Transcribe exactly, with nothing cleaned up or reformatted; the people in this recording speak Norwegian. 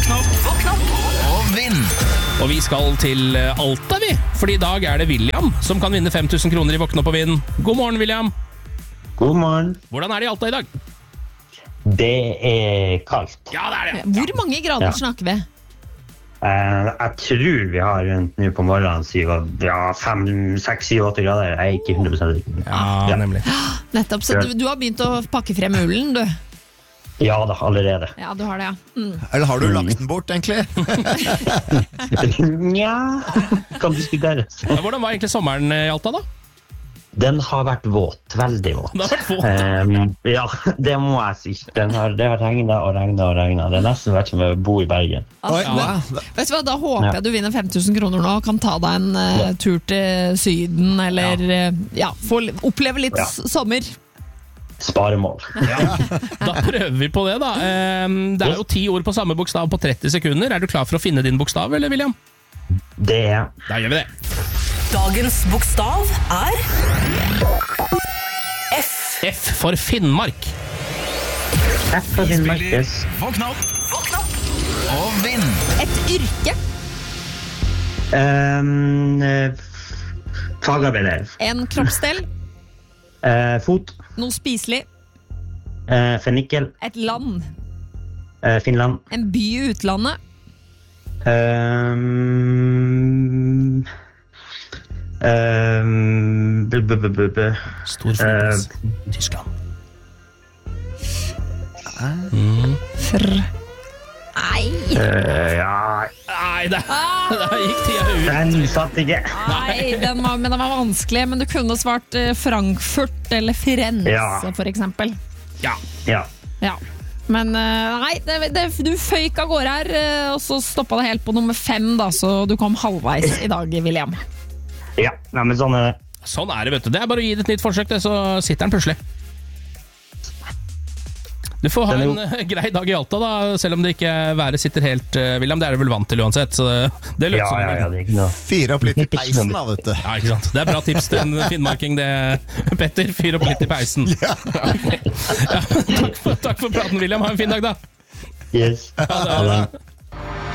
Våkn opp, våkn opp og vinn. Og vi skal til Alta, vi. Fordi i dag er det William som kan vinne fem tusen kroner i Våkn opp og vinn. God morgen, William. God morgen. Hvordan er det i Alta i dag? Det er kaldt. Ja, det er det. Hvor mange grader Ja. snakker vi? Eh, jeg tror vi har rundt nå på morgenen syv, ja, fem, seks, syv, åtte grader. Jeg er ikke hundre prosent sikker. Ja, nemlig. Nettopp, så du, du har begynt å pakke frem ulen, du. Ja da, allerede. Ja, du har det, ja. Mm. Eller har du lagt den bort, egentlig? Nja, kan diskuteres. Ja, hvordan var egentlig sommeren i Alta, da? Den har vært våt, veldig våt. Det har vært våt. Eh, ja, det må jeg si. Den har, det har regnet og regnet og regnet. Det er nesten vært som å bo i Bergen. Oi, Altså, wow. Vet du hva, da håper Ja. jeg du vinner fem tusen kroner nå og kan ta deg en eh, tur til Syden, eller eh, ja, få li- oppleve litt Ja. s- sommer. Sparemål. Da prøver vi på det, da. Ehm, Det er jo ti ord på samme bokstav på tretti sekunder. Er du klar for å finne din bokstav, eller, William? Det er Da gjør vi det. Dagens bokstav er F. F for Finnmark. F for din merkes. Våkn opp, våkn opp og vinn. Et yrke, Um, eh, fagarbeider. en kroppsdel, Eh, fot. noe spiselig, Eh, Fennikel. et land, Eh, Finland. en by i utlandet, Um, um, bu, bu, bu, bu, bu. Stor flyplass. Tyskland. fr... Nei, Eh, ja, Nei, der, der gikk tida ut. den satt ikke. nei den var, men den var vanskelig, men du kunne svart eh, Frankfurt eller Firenze, Ja. for eksempel. Ja. Ja. Ja. Men eh, nei, det, det, du føyk av gårde her, eh, og så stoppa det helt på nummer fem, da, så du kom halvveis i dag, William. Ja, nei, men sånn er det. Sånn er det, vet du. Det er bare å gi det et nytt forsøk, det, så sitter den plutselig. Du får ha Den er jo- en eh, grei dag i Alta, da, selv om det ikke været sitter helt uh, William, det er du vel vant til uansett, så det, det Ja, løser ja, det. ja, det er ikke noe. Fyr opp litt i peisen, da, vet du. Ja, ikke sant. Det er bra tips til en finnmarking, det. Petter, fyr opp litt i peisen. Ja. Ok. Ja, takk, for, takk for praten, William. Ha en fin dag, da. Yes. Ha det. Ha det.